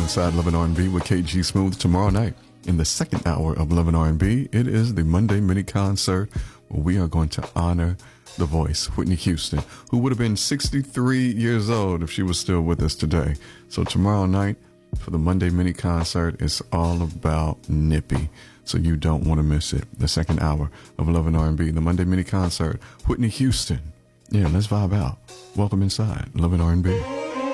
inside Love and R&B with KG Smooth. Tomorrow night, in the second hour of Love and R&B, it is the Monday mini concert where we are going to honor the voice, Whitney Houston, who would have been 63 years old if she was still with us today. So tomorrow night, for the Monday mini concert, it's all about Nippy. So you don't want to miss it. The second hour of Love and R&B, the Monday mini concert, Whitney Houston. Yeah, let's vibe out. Welcome inside Love and R&B.